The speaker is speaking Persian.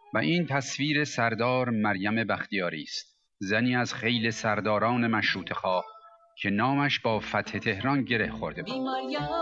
و این تصویر سردار مریم بختیاری است، زنی از خیل سرداران مشروطه‌خواه که نامش با فتح تهران گره خورده بود.